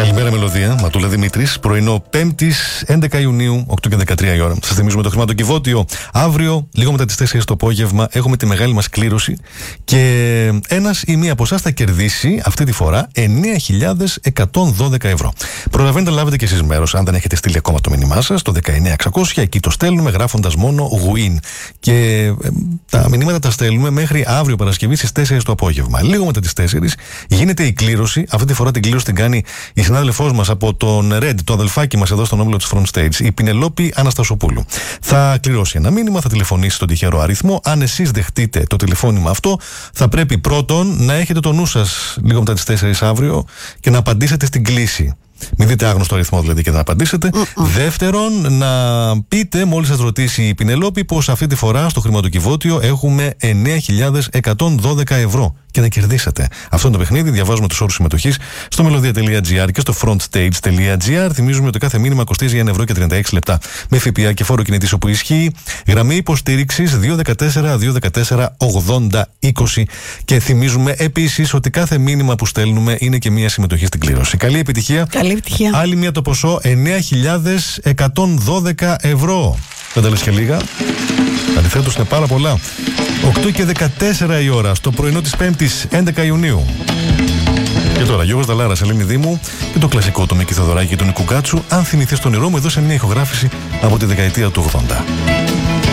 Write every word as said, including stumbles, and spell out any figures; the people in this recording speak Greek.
Καλημέρα, Μελωδία. Ματούλα Δημήτρης. Πρωινό Πέμπτης, έντεκα Ιουνίου, οκτώ και δεκατρία η ώρα. Σας θυμίζουμε το χρηματοκιβώτιο. Αύριο, λίγο μετά τις τέσσερις το απόγευμα, έχουμε τη μεγάλη μας κλήρωση και ένας ή μία από εσάς θα κερδίσει αυτή τη φορά εννέα χιλιάδες εκατόν δώδεκα ευρώ. Προλαβαίνετε να λάβετε και εσείς μέρος, αν δεν έχετε στείλει ακόμα το μήνυμά σας, το δεκαεννέα εξακόσια. Εκεί το στέλνουμε γράφοντας μόνο win. Και ε, τα μηνύματα τα στέλνουμε μέχρι αύριο Παρασκευή στις τέσσερις το απόγευμα. Λίγο μετά τις τέσσερις γίνεται η κλήρωση. Αυτή τη φορά την κλήρωση την κάνει η συνάδελφός μας από τον Red, το αδελφάκι μας εδώ στον όμιλο της Front Stage, η Πινελόπη Αναστασοπούλου. Θα κληρώσει ένα μήνυμα, θα τηλεφωνήσει στον τυχερό αριθμό. Αν εσείς δεχτείτε το τηλεφώνημα αυτό, θα πρέπει πρώτον να έχετε το νου σας λίγο μετά τις τέσσερις αύριο και να απαντήσετε στην κλήση. Μην δείτε άγνωστο αριθμό δηλαδή και να απαντήσετε. Mm-mm. Δεύτερον, να πείτε, μόλις σας ρωτήσει η Πινελόπη, πως αυτή τη φορά στο χρηματοκιβώτιο έχουμε εννέα χιλιάδες εκατόν δώδεκα ευρώ και να κερδίσετε. Αυτό είναι το παιχνίδι. Διαβάζουμε τους όρους συμμετοχής στο melodia.gr και στο frontstage.gr. Θυμίζουμε ότι κάθε μήνυμα κοστίζει ένα ευρώ και τριάντα έξι λεπτά με ΦΠΑ και φόρο κινητής όπου ισχύει. Γραμμή υποστήριξης δύο ένα τέσσερα δύο ένα τέσσερα ογδόντα είκοσι. Και θυμίζουμε επίσης ότι κάθε μήνυμα που στέλνουμε είναι και μία συμμετοχή στην κλήρωση. Καλή επιτυχία. Καλή επιτυχία. Άλλη μία το ποσό εννέα χιλιάδες εκατόν δώδεκα ευρώ. Δεν τα λες και λίγα. Αντιθέτως είναι πάρα πολλά. οκτώ και δεκατέσσερα η ώρα στο πρωινό της Πέμπτης, έντεκα Ιουνίου. Και τώρα Γιώργος Δαλάρας, Ελένη Δήμου και το κλασικό του Μίκη Θοδωράκη και του Νικού Κάτσου. Αν θυμηθείς τον όνειρό μου, εδώ σε μια ηχογράφηση από τη δεκαετία του ογδόντα.